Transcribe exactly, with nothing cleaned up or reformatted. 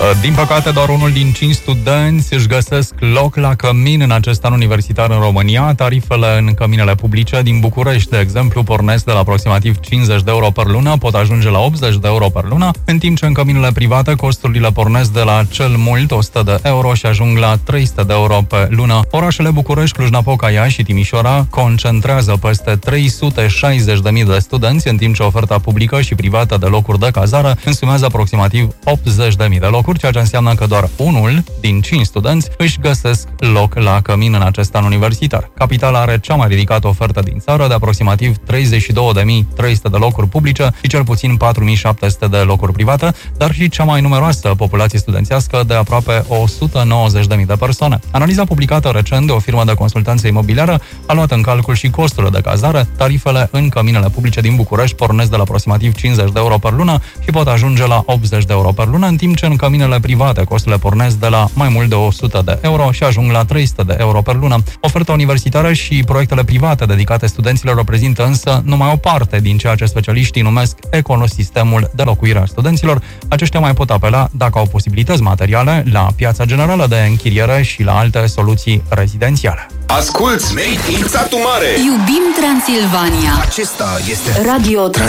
Din păcate, doar unul din cinci studenți își găsesc loc la cămin în acest an universitar în România. Tarifele în căminele publice din București, de exemplu, pornesc de la aproximativ cincizeci de euro per lună, pot ajunge la optzeci de euro per lună, în timp ce în căminele private costurile pornesc de la cel mult o sută de euro și ajung la trei sute de euro pe lună. Orașele București, Cluj-Napoca, Iași și Timișoara concentrează peste trei sute șaizeci de mii de studenți, în timp ce oferta publică și privată de locuri de cazare însumează aproximativ optzeci de mii de locuri, ceea ce înseamnă că doar unul din cinci studenți își găsesc loc la cămin în acest an universitar. Capitala are cea mai ridicată ofertă din țară, de aproximativ treizeci și două de mii trei sute de locuri publice și cel puțin patru mii șapte sute de locuri private, dar și cea mai numeroasă populație studențească de aproape o sută nouăzeci de mii de persoane. Analiza publicată recent de o firmă de consultanță imobiliară a luat în calcul și costurile de cazare. Tarifele în căminele publice din București pornesc de la aproximativ cincizeci de euro per lună și pot ajunge la optzeci de euro per lună, în timp ce în căminele private costurile pornesc de la mai mult de o sută de euro și ajung la trei sute de euro per lună. Oferta universitară și proiectele private dedicate studenților reprezintă însă numai o parte din ceea ce specialiștii numesc ecosistemul de locuire a studenților. Aceștia mai pot apela, dacă au posibilități materiale, la piața generală de închiriere și la alte soluții rezidențiale. Asculți Made in Satu Mare! Iubim Transilvania! Acesta este Radio